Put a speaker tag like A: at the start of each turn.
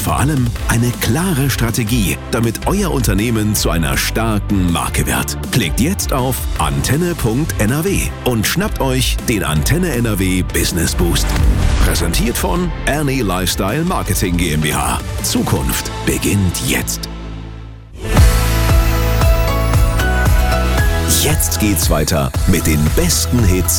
A: vor allem eine klare Strategie, damit euer Unternehmen zu einer starken Marke wird. Klickt jetzt auf antenne.nrw und schnappt euch den Antenne NRW Business Boost. Präsentiert von Ernie Lifestyle Marketing GmbH. Zukunft beginnt jetzt. Jetzt geht's weiter mit den besten Hits